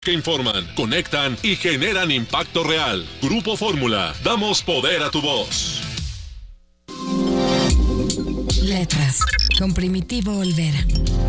Que informan, conectan y generan impacto real. Grupo Fórmula, damos poder a tu voz. Letras, con Primitivo Olvera.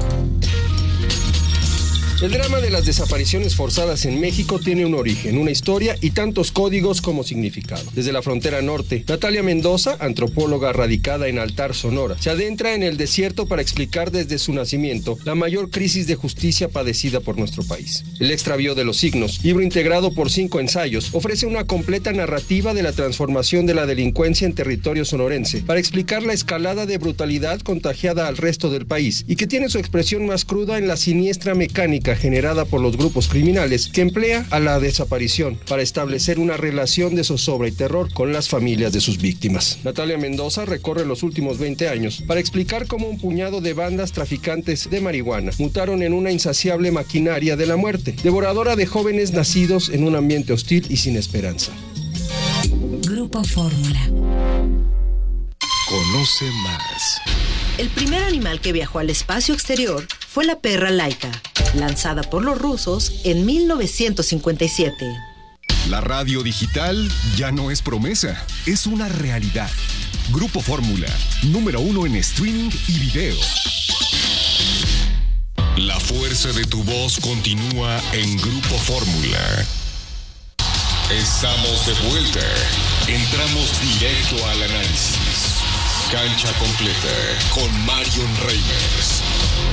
El drama de las desapariciones forzadas en México tiene un origen, una historia y tantos códigos como significado. Desde la frontera norte, Natalia Mendoza, antropóloga radicada en Altar, Sonora, se adentra en el desierto para explicar desde su nacimiento la mayor crisis de justicia padecida por nuestro país. El extravío de los signos, libro integrado por 5 ensayos, ofrece una completa narrativa de la transformación de la delincuencia en territorio sonorense para explicar la escalada de brutalidad contagiada al resto del país y que tiene su expresión más cruda en la siniestra mecánica generada por los grupos criminales que emplea a la desaparición para establecer una relación de zozobra y terror con las familias de sus víctimas. Natalia Mendoza recorre los últimos 20 años para explicar cómo un puñado de bandas traficantes de marihuana mutaron en una insaciable maquinaria de la muerte, devoradora de jóvenes nacidos en un ambiente hostil y sin esperanza. Grupo Fórmula. Conoce más. El primer animal que viajó al espacio exterior fue la perra Laika, lanzada por los rusos en 1957. La radio digital ya no es promesa, es una realidad. Grupo Fórmula, número 1 en streaming y video. La fuerza de tu voz continúa en Grupo Fórmula. Estamos de vuelta. Entramos directo al análisis. Cancha completa con Marion Reimers.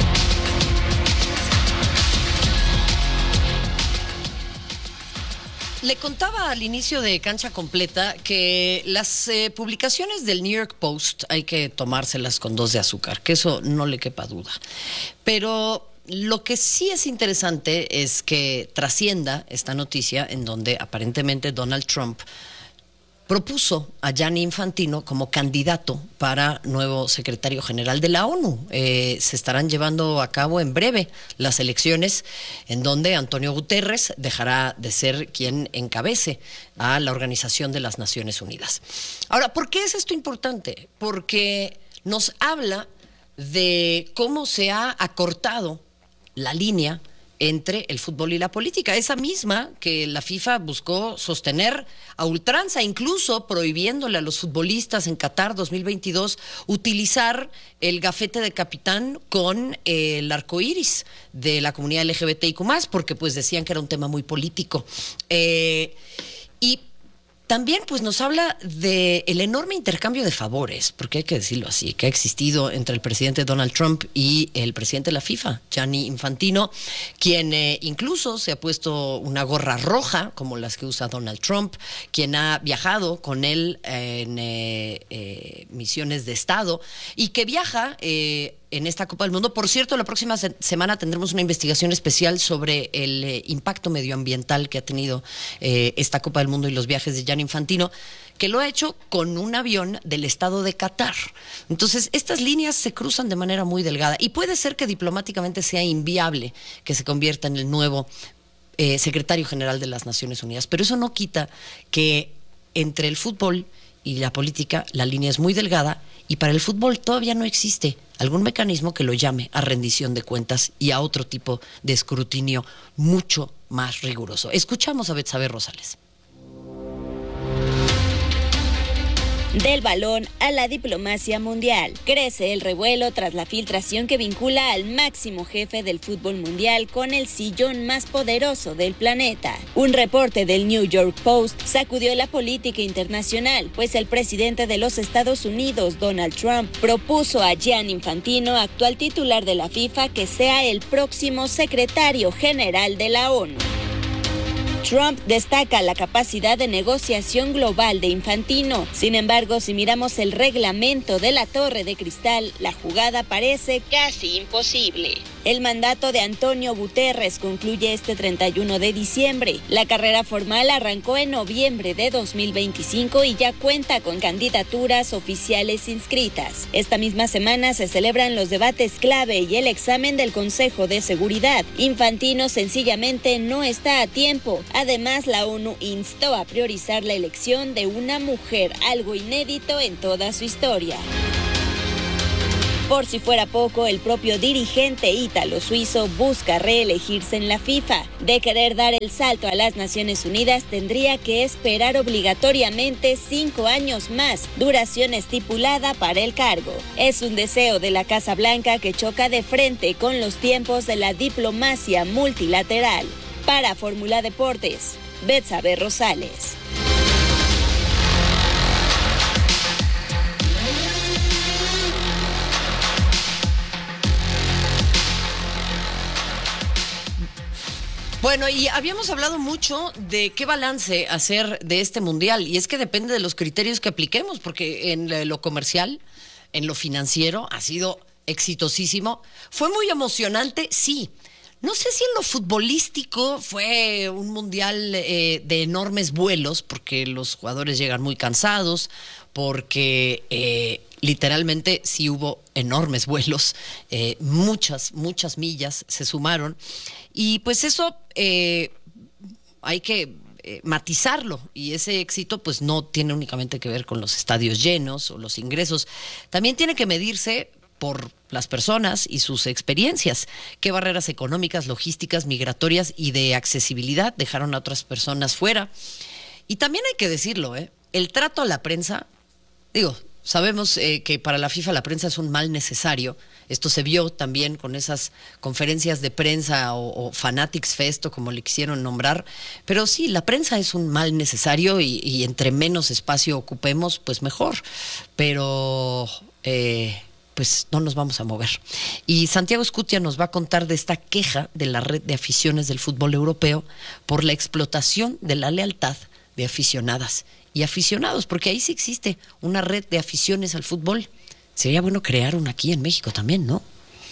Le contaba al inicio de Cancha Completa que las publicaciones del New York Post hay que tomárselas con 2 de azúcar, que eso no le quepa duda. Pero lo que sí es interesante es que trascienda esta noticia en donde aparentemente Donald Trump propuso a Gianni Infantino como candidato para nuevo secretario general de la ONU. Se estarán llevando a cabo en breve las elecciones en donde Antonio Guterres dejará de ser quien encabece a la Organización de las Naciones Unidas. Ahora, ¿por qué es esto importante? Porque nos habla de cómo se ha acortado la línea entre el fútbol y la política, esa misma que la FIFA buscó sostener a ultranza, incluso prohibiéndole a los futbolistas en Qatar 2022 utilizar el gafete de capitán con el arco iris de la comunidad LGBTIQ+, porque pues decían que era un tema muy político. Y también pues nos habla del enorme intercambio de favores, porque hay que decirlo así, que ha existido entre el presidente Donald Trump y el presidente de la FIFA, Gianni Infantino, quien incluso se ha puesto una gorra roja, como las que usa Donald Trump, quien ha viajado con él en misiones de Estado y que viaja en esta Copa del Mundo. Por cierto, la próxima semana tendremos una investigación especial sobre el impacto medioambiental que ha tenido esta Copa del Mundo y los viajes de Gianni Infantino, que lo ha hecho con un avión del estado de Qatar. Entonces, estas líneas se cruzan de manera muy delgada y puede ser que diplomáticamente sea inviable que se convierta en el nuevo secretario general de las Naciones Unidas. Pero eso no quita que entre el fútbol y la política la línea es muy delgada y para el fútbol todavía no existe algún mecanismo que lo llame a rendición de cuentas y a otro tipo de escrutinio mucho más riguroso. Escuchamos a Betsabe Rosales. Del balón a la diplomacia mundial. Crece el revuelo tras la filtración que vincula al máximo jefe del fútbol mundial con el sillón más poderoso del planeta. Un reporte del New York Post sacudió la política internacional, pues el presidente de los Estados Unidos, Donald Trump, propuso a Gianni Infantino, actual titular de la FIFA, que sea el próximo secretario general de la ONU. Trump destaca la capacidad de negociación global de Infantino. Sin embargo, si miramos el reglamento de la Torre de Cristal, la jugada parece casi imposible. El mandato de Antonio Guterres concluye este 31 de diciembre. La carrera formal arrancó en noviembre de 2025 y ya cuenta con candidaturas oficiales inscritas. Esta misma semana se celebran los debates clave y el examen del Consejo de Seguridad. Infantino sencillamente no está a tiempo. Además, la ONU instó a priorizar la elección de una mujer, algo inédito en toda su historia. Por si fuera poco, el propio dirigente ítalo-suizo busca reelegirse en la FIFA. De querer dar el salto a las Naciones Unidas, tendría que esperar obligatoriamente 5 años más, duración estipulada para el cargo. Es un deseo de la Casa Blanca que choca de frente con los tiempos de la diplomacia multilateral. Para Fórmula Deportes, Betsabe Rosales. Bueno, y habíamos hablado mucho de qué balance hacer de este mundial, y es que depende de los criterios que apliquemos, porque en lo comercial, en lo financiero, ha sido exitosísimo. Fue muy emocionante, sí. No sé si en lo futbolístico fue un mundial de enormes vuelos, porque los jugadores llegan muy cansados, porque literalmente sí hubo enormes vuelos, muchas millas se sumaron, y pues eso hay que matizarlo, y ese éxito pues no tiene únicamente que ver con los estadios llenos o los ingresos, también tiene que medirse por las personas y sus experiencias, qué barreras económicas, logísticas, migratorias y de accesibilidad dejaron a otras personas fuera. Y también hay que decirlo, el trato a la prensa, sabemos que para la FIFA la prensa es un mal necesario. Esto se vio también con esas conferencias de prensa o Fanatics Fest, o como le quisieron nombrar. Pero sí, la prensa es un mal necesario y entre menos espacio ocupemos, pues mejor. Pero pues no nos vamos a mover. Y Santiago Escutia nos va a contar de esta queja de la red de aficiones del fútbol europeo por la explotación de la lealtad de aficionadas y aficionados, porque ahí sí existe una red de aficiones al fútbol. Sería bueno crear una aquí en México también, ¿no?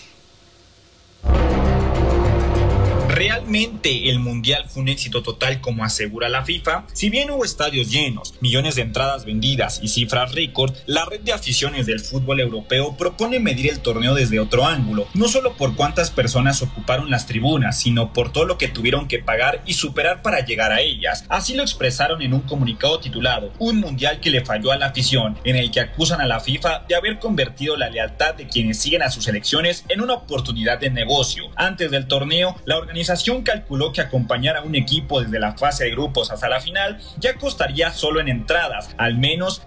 Realmente el Mundial fue un éxito total, como asegura la FIFA. Si bien hubo estadios llenos, millones de entradas vendidas y cifras récord, la red de aficiones del fútbol europeo propone medir el torneo desde otro ángulo, no solo por cuántas personas ocuparon las tribunas, sino por todo lo que tuvieron que pagar y superar para llegar a ellas. Así lo expresaron en un comunicado titulado "Un Mundial que le falló a la afición", en el que acusan a la FIFA de haber convertido la lealtad de quienes siguen a sus selecciones en una oportunidad de negocio. Antes del torneo, la organización calculó que acompañar a un equipo desde la fase de grupos hasta la final ya costaría solo en entradas al menos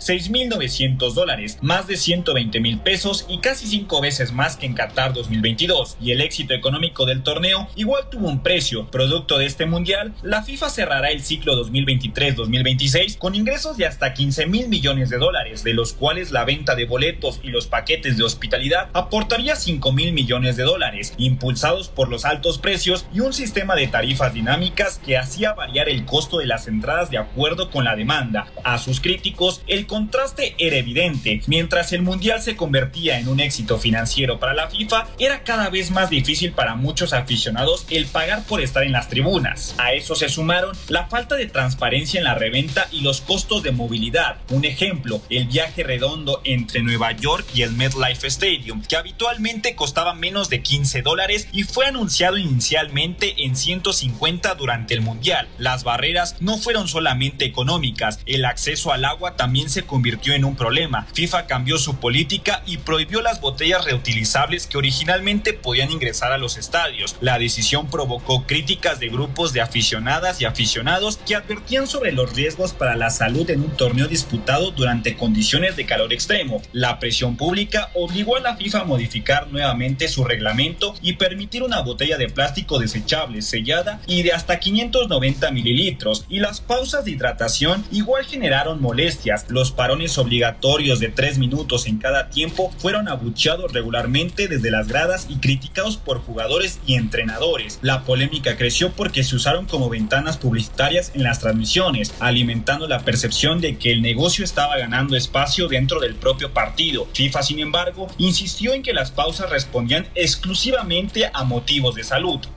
$6,900, más de 120,000 pesos, y casi 5 veces más que en Qatar 2022. Y el éxito económico del torneo igual tuvo un precio. Producto de este mundial, la FIFA cerrará el ciclo 2023-2026 con ingresos de hasta $15,000 millones, de los cuales la venta de boletos y los paquetes de hospitalidad aportaría $5,000 millones, impulsados por los altos precios y un sistema de tarifas dinámicas que hacía variar el costo de las entradas de acuerdo con la demanda. A sus críticos, el contraste era evidente. Mientras el mundial se convertía en un éxito financiero para la FIFA, era cada vez más difícil para muchos aficionados el pagar por estar en las tribunas. A eso se sumaron la falta de transparencia en la reventa y los costos de movilidad. Un ejemplo, el viaje redondo entre Nueva York y el MetLife Stadium, que habitualmente costaba menos de $15 y fue anunciado inicialmente en 150 durante el mundial. Las barreras no fueron solamente económicas, el acceso al agua también se convirtió en un problema. FIFA cambió su política y prohibió las botellas reutilizables que originalmente podían ingresar a los estadios. La decisión provocó críticas de grupos de aficionadas y aficionados que advertían sobre los riesgos para la salud en un torneo disputado durante condiciones de calor extremo. La presión pública obligó a la FIFA a modificar nuevamente su reglamento y permitir una botella de plástico desechable sellada y de hasta 590 mililitros, y las pausas de hidratación igual generaron molestias. Los parones obligatorios de 3 minutos en cada tiempo fueron abucheados regularmente desde las gradas y criticados por jugadores y entrenadores. La polémica creció porque se usaron como ventanas publicitarias en las transmisiones, alimentando la percepción de que el negocio estaba ganando espacio dentro del propio partido. FIFA, sin embargo, insistió en que las pausas respondían exclusivamente a motivos de salud. Las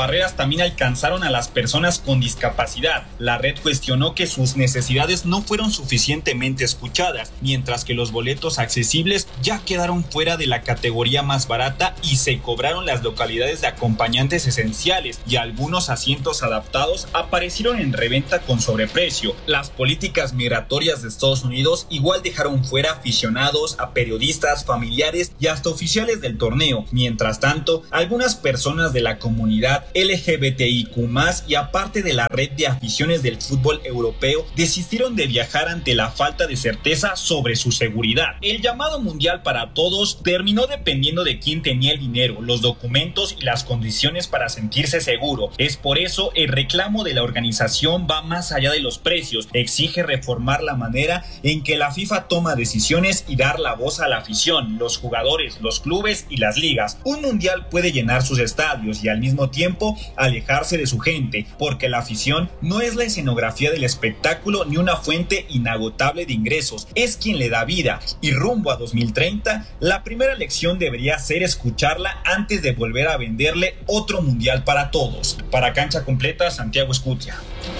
barreras también alcanzaron a las personas con discapacidad. La red cuestionó que sus necesidades no fueron suficientemente escuchadas, mientras que los boletos accesibles ya quedaron fuera de la categoría más barata y se cobraron las localidades de acompañantes esenciales, y algunos asientos adaptados aparecieron en reventa con sobreprecio. Las políticas migratorias de Estados Unidos igual dejaron fuera aficionados, a periodistas, familiares y hasta oficiales del torneo. Mientras tanto, algunas personas de la comunidad LGBTIQ+, y aparte de la red de aficiones del fútbol europeo, desistieron de viajar ante la falta de certeza sobre su seguridad. El llamado mundial para todos terminó dependiendo de quién tenía el dinero, los documentos y las condiciones para sentirse seguro. Es por eso el reclamo de la organización va más allá de los precios. Exige reformar la manera en que la FIFA toma decisiones y dar la voz a la afición, los jugadores, los clubes y las ligas. Un mundial puede llenar sus estadios y al mismo tiempo alejarse de su gente, porque la afición no es la escenografía del espectáculo ni una fuente inagotable de ingresos, es quien le da vida. Y rumbo a 2030, la primera lección debería ser escucharla antes de volver a venderle otro mundial para todos. Para Cancha Completa, Santiago Escutia.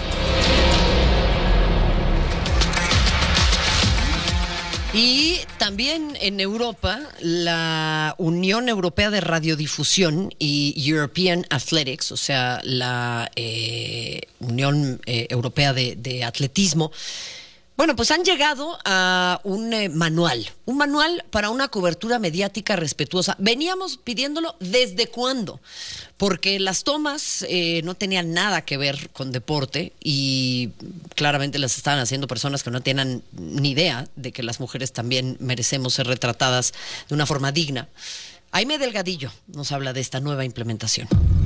Y también en Europa, la Unión Europea de Radiodifusión y European Athletics, o sea, la Unión Europea de Atletismo, bueno, pues han llegado a un manual para una cobertura mediática respetuosa. Veníamos pidiéndolo ¿desde cuándo? Porque las tomas no tenían nada que ver con deporte y claramente las estaban haciendo personas que no tenían ni idea de que las mujeres también merecemos ser retratadas de una forma digna. Aimé Delgadillo nos habla de esta nueva implementación.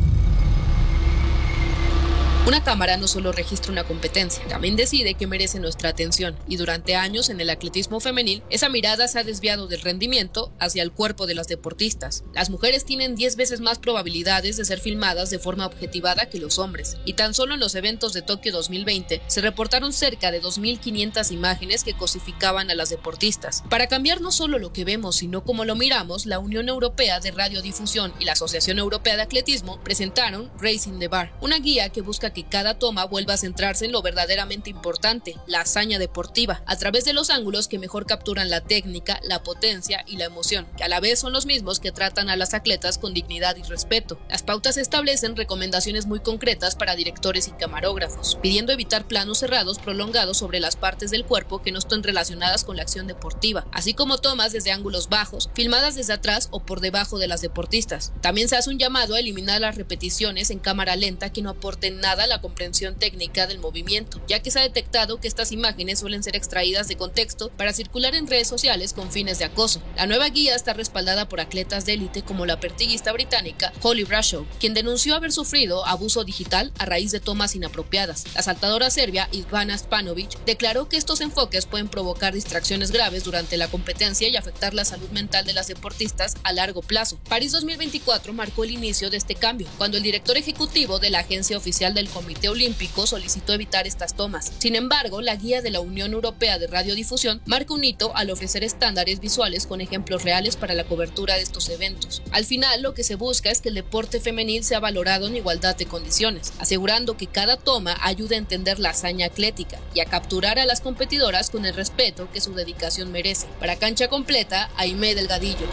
Una cámara no solo registra una competencia, también decide qué merece nuestra atención, y durante años en el atletismo femenil, esa mirada se ha desviado del rendimiento hacia el cuerpo de las deportistas. Las mujeres tienen 10 veces más probabilidades de ser filmadas de forma objetivada que los hombres, y tan solo en los eventos de Tokio 2020 se reportaron cerca de 2.500 imágenes que cosificaban a las deportistas. Para cambiar no solo lo que vemos, sino cómo lo miramos, la Unión Europea de Radiodifusión y la Asociación Europea de Atletismo presentaron Raising the Bar, una guía que busca que cada toma vuelva a centrarse en lo verdaderamente importante, la hazaña deportiva, a través de los ángulos que mejor capturan la técnica, la potencia y la emoción, que a la vez son los mismos que tratan a las atletas con dignidad y respeto. Las pautas establecen recomendaciones muy concretas para directores y camarógrafos, pidiendo evitar planos cerrados prolongados sobre las partes del cuerpo que no estén relacionadas con la acción deportiva, así como tomas desde ángulos bajos, filmadas desde atrás o por debajo de las deportistas. También se hace un llamado a eliminar las repeticiones en cámara lenta que no aporten nada a la comprensión técnica del movimiento, ya que se ha detectado que estas imágenes suelen ser extraídas de contexto para circular en redes sociales con fines de acoso. La nueva guía está respaldada por atletas de élite como la pertiguista británica Holly Bradshaw, quien denunció haber sufrido abuso digital a raíz de tomas inapropiadas. La saltadora serbia Ivana Spanovic declaró que estos enfoques pueden provocar distracciones graves durante la competencia y afectar la salud mental de las deportistas a largo plazo. París 2024 marcó el inicio de este cambio, cuando el director ejecutivo de la agencia oficial del Comité Olímpico solicitó evitar estas tomas. Sin embargo, la guía de la Unión Europea de Radiodifusión marca un hito al ofrecer estándares visuales con ejemplos reales para la cobertura de estos eventos. Al final, lo que se busca es que el deporte femenil sea valorado en igualdad de condiciones, asegurando que cada toma ayude a entender la hazaña atlética y a capturar a las competidoras con el respeto que su dedicación merece. Para Cancha Completa, Aimé Delgadillo.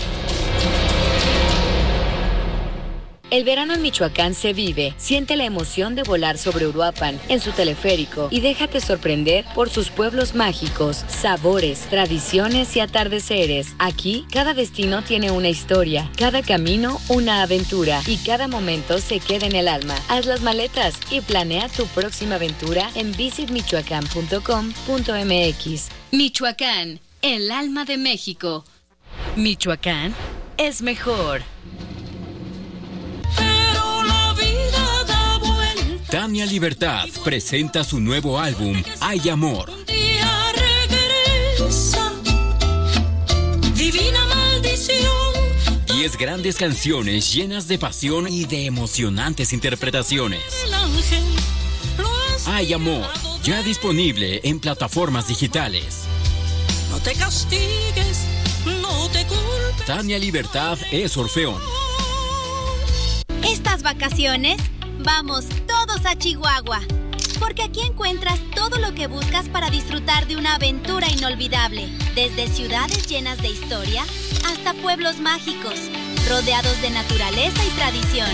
El verano en Michoacán se vive. Siente la emoción de volar sobre Uruapan en su teleférico y déjate sorprender por sus pueblos mágicos, sabores, tradiciones y atardeceres. Aquí, cada destino tiene una historia, cada camino una aventura y cada momento se queda en el alma. Haz las maletas y planea tu próxima aventura en visitmichoacán.com.mx. Michoacán, el alma de México. Michoacán es mejor. Tania Libertad presenta su nuevo álbum, Hay Amor. Divina maldición. 10 grandes canciones llenas de pasión y de emocionantes interpretaciones. Hay Amor, ya disponible en plataformas digitales. No te castigues, no te culpes. Tania Libertad es Orfeón. Estas vacaciones, Vamos todos a Chihuahua, porque aquí encuentras todo lo que buscas para disfrutar de una aventura inolvidable, desde ciudades llenas de historia hasta pueblos mágicos, rodeados de naturaleza y tradición.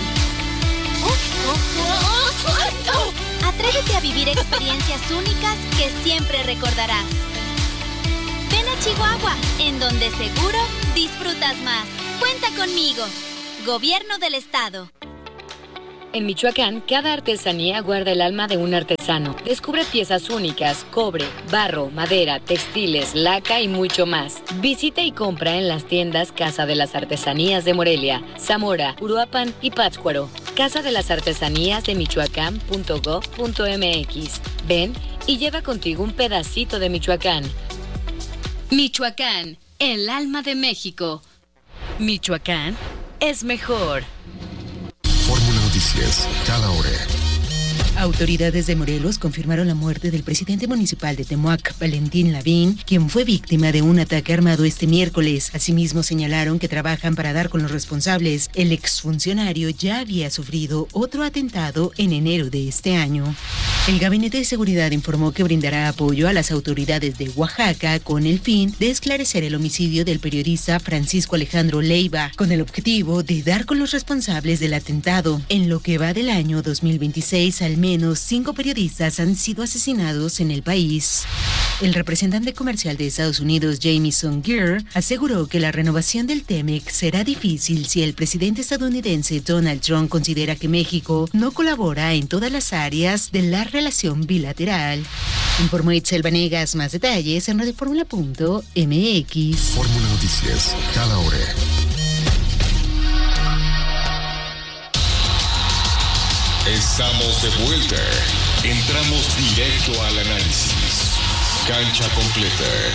Atrévete a vivir experiencias únicas que siempre recordarás. Ven a Chihuahua, en donde seguro disfrutas más. Cuenta conmigo. Gobierno del Estado. En Michoacán, cada artesanía guarda el alma de un artesano. Descubre piezas únicas, cobre, barro, madera, textiles, laca y mucho más. Visita y compra en las tiendas Casa de las Artesanías de Morelia, Zamora, Uruapan y Pátzcuaro. Casa de las Artesanías de Michoacán.gov.mx. Ven y lleva contigo un pedacito de Michoacán. Michoacán, el alma de México. Michoacán es mejor. Fórmula Noticias, cada hora. Autoridades de Morelos confirmaron la muerte del presidente municipal de Temoac, Valentín Lavín, quien fue víctima de un ataque armado este miércoles. Asimismo, señalaron que trabajan para dar con los responsables. El exfuncionario ya había sufrido otro atentado en enero de este año. El Gabinete de Seguridad informó que brindará apoyo a las autoridades de Oaxaca con el fin de esclarecer el homicidio del periodista Francisco Alejandro Leiva, con el objetivo de dar con los responsables del atentado. En lo que va del año 2026, al menos 5 periodistas han sido asesinados en el país. El representante comercial de Estados Unidos, Jamieson Greer, aseguró que la renovación del TEMEC será difícil si el presidente estadounidense Donald Trump considera que México no colabora en todas las áreas de la relación bilateral. Informó Itzel Vanegas. Más detalles en radioformula.mx. Fórmula Noticias, cada hora. Estamos de vuelta. Entramos directo al análisis. Cancha completa.